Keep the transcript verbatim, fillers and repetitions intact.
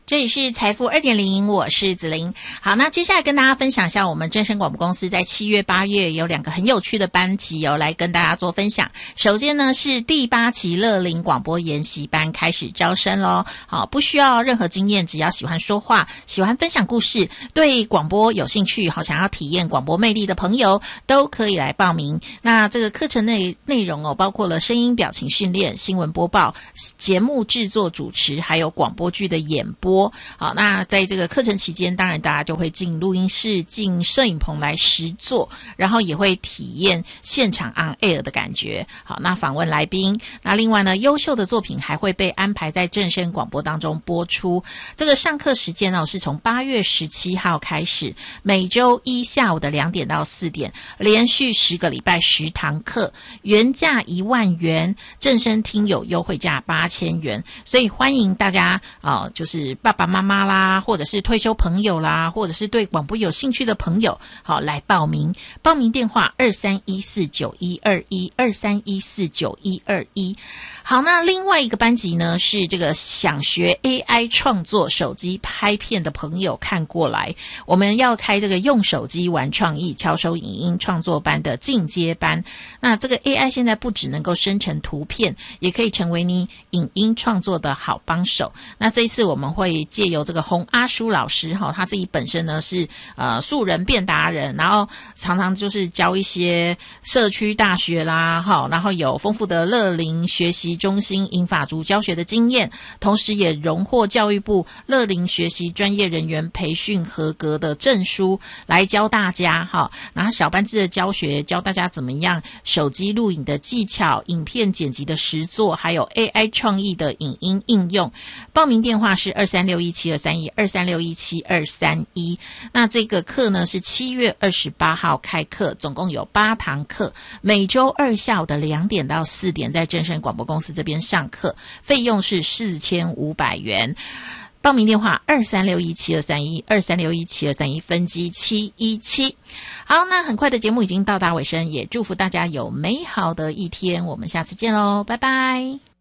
这里是财富 二点零， 我是子玲。好，那接下来跟大家分享一下我们正声广播公司在七月八月有两个很有趣的班级哦，来跟大家做分享。首先呢是第八期乐龄广播研习班开始招生咯。好，不需要任何经验，只要喜欢说话，喜欢分享故事，对广播有兴趣，好想要体验广播魅力的朋友都可以来报名。那这个课程内内容哦，包括了声音表情训练、新闻播报、节目制作主持，还有广播剧的演播。好，那在这个课程期间，当然大家就会进录音室、进摄影棚来实作，然后也会体验现场 on air 的感觉。好，那访问来宾，那另外呢，优秀的作品还会被安排在正声广播当中播出。这个上课时间呢、哦，是从八月十七号开始，每周一下午的两点到四点，连续十个礼拜十堂课，原价一万元，正声听友优惠价八千元，所以欢迎大家啊、呃，就是爸爸妈妈啦，或者是退休朋友啦，或者是对广播有兴趣的朋友，好来报名。报名电话二三一四九一二一 二三一四九一二一。好，那另外一个班级呢是这个想学 A I 创作手机拍片的朋友看过来，我们要开这个用手机玩创意敲收影音创作班的进阶班。那这个 A I 现在不只能够生成图片，也可以成为你影音创作的好帮手。那这一次我们会借由这个洪阿书老师哈，他自己本身呢是呃素人变达人，然后常常就是教一些社区大学啦哈，然后有丰富的乐龄学习中心银发族教学的经验，同时也荣获教育部乐龄学习专业人员培训合格的证书，来教大家哈。然后小班制的教学，教大家怎么样手机录影的技巧、影片剪辑的实作，还有 A I 创意的影音应用。报名电话是二三六一七二三一 二三六一七二三一。那这个课呢是七月二十八号开课，总共有八堂课，每周二下午的两点到四点在正声广播公司这边上课，费用是四千五百元。报名电话二三六一七二三一 二三六一七二三一分机七一七。好，那很快的节目已经到达尾声，也祝福大家有美好的一天，我们下次见喽，拜拜。